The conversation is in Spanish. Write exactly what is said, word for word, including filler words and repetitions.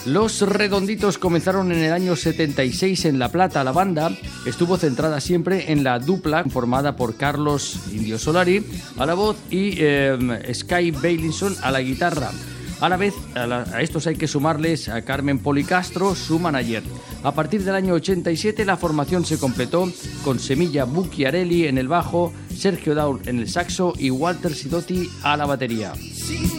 Los Redonditos comenzaron en el año setenta y seis en La Plata. La banda estuvo centrada siempre en la dupla formada por Carlos Indio Solari a la voz y eh, Sky Bailinson a la guitarra. A la vez, a, la, a estos hay que sumarles a Carmen Policastro, su manager. A partir del año ochenta y siete la formación se completó con Semilla Bucchiarelli en el bajo, Sergio Daul en el saxo y Walter Sidotti a la batería.